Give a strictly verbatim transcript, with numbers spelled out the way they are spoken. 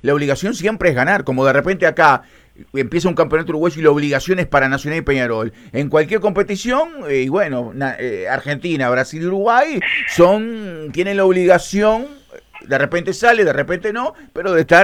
la obligación siempre es ganar, como de repente acá empieza un campeonato uruguayo y la obligación es para Nacional y Peñarol. En cualquier competición, eh, y bueno, na, eh, Argentina, Brasil y Uruguay son, tienen la obligación, de repente sale, de repente no, pero de estar